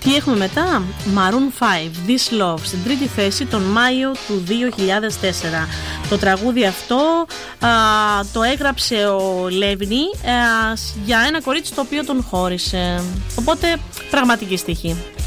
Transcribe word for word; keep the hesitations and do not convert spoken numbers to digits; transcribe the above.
Τι έχουμε μετά? Maroon πέντε, This Love, στην τρίτη θέση τον Μάιο του δύο χιλιάδες τέσσερα. Το τραγούδι αυτό α, το έγραψε ο Λέβινι α, για ένα κορίτσι το οποίο τον χώρισε. Οπότε πραγματική στοίχη.